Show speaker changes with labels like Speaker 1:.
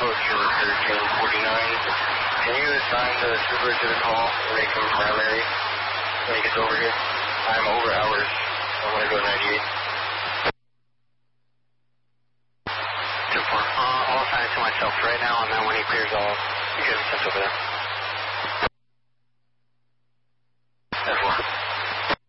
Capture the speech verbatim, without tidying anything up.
Speaker 1: approach your thirteen forty-nine. Can you assign the trooper to the call and make him primary when he gets over here? I'm over hours. I want to go ninety-eight.
Speaker 2: two four. Uh, I'll assign it to myself right now, and then when he clears, I'll get him sent over there.